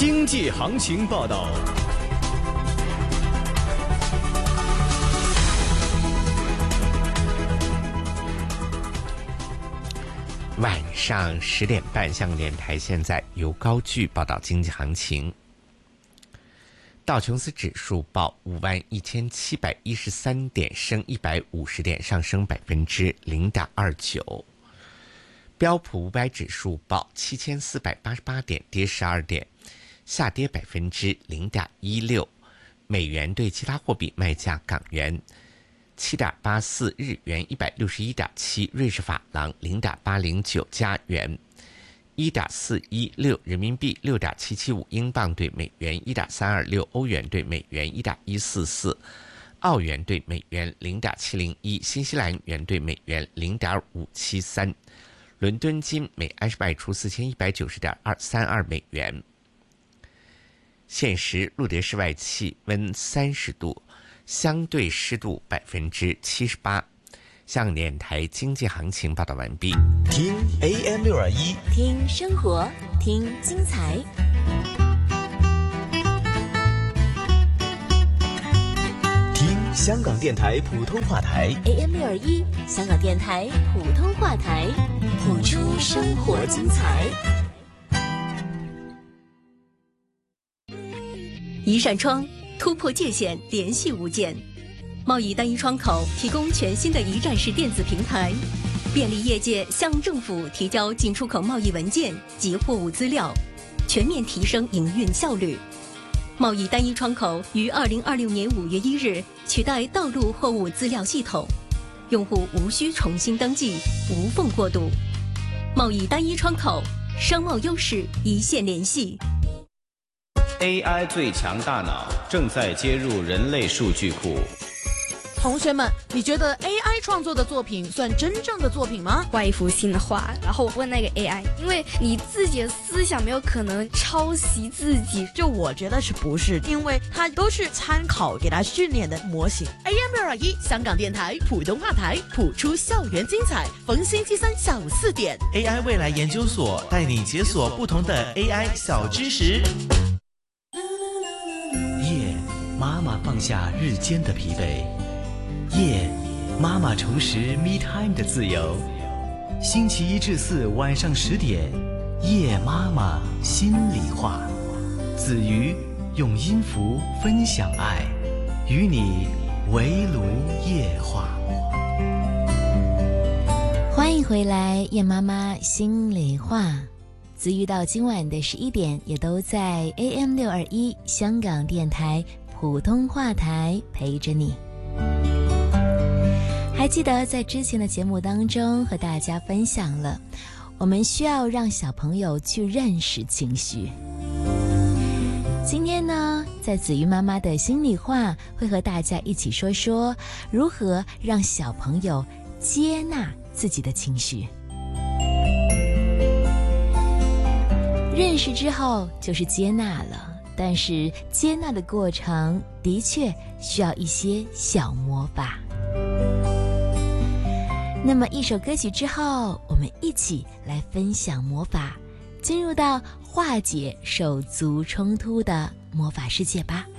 经济行情报道。 晚上10点半，香港电台现在由高炬报道经济行情。道琼斯指数报51713点，升150点，上升0.29%。标普500指数报7488点，跌12点，下跌0.16%。美元对其他货币卖价：港元7.84，日元161.7，瑞士法郎0.809，加元1.416，人民币6.775，英镑对美元1.326，欧元对美元1.144，澳元对美元0.701，新西兰元对美元0.573。伦敦金每安士卖出4190.232美元。现时录得室外气温30度，相对湿度78%。香港电台经济行情报道完毕。 听 AM621， 听生活，听精彩。 听香港电台普通话台 AM621，香港电台普通话台，谱出生活精彩。 一扇窗突破界限，联系无间。贸易单一窗口提供全新的一站式电子平台，便利业界向政府提交进出口贸易文件及货物资料，全面提升营运效率。贸易单一窗口于2026年5月1日取代道路货物资料系统，用户无需重新登记，无缝过渡。贸易单一窗口，商贸优势一线联系。 AI 最强大脑正在接入人类数据库。 同学们，你觉得 AI 创作的作品算真正的作品吗？ 画一幅新的画，然后问那个 AI， 因为你自己的思想没有可能抄袭自己。 就我觉得是不是，因为它都是参考给它训练的模型。AM621，香港电台普通话台，谱出校园精彩。逢星期三下午4点 ，AI 未来研究所带你解锁不同的 AI 小知识。 夜，妈妈放下日间的疲惫。夜，妈妈重拾 me time 的自由。星期1至4晚上10点，夜妈妈心里话。子瑜用音符分享爱，与你围炉夜话。 欢迎回来，夜妈妈心里话。子瑜到今晚的11点，也都在 AM621 香港电台普通话台陪着你。还记得在之前的节目当中和大家分享了，我们需要让小朋友去认识情绪。今天呢，在子瑜妈妈的心里话，会和大家一起说说如何让小朋友接纳自己的情绪。认识之后就是接纳了，但是接纳的过程的确需要一些小魔法。那么一首歌曲之后，我们一起来分享魔法，进入到化解手足冲突的魔法世界吧。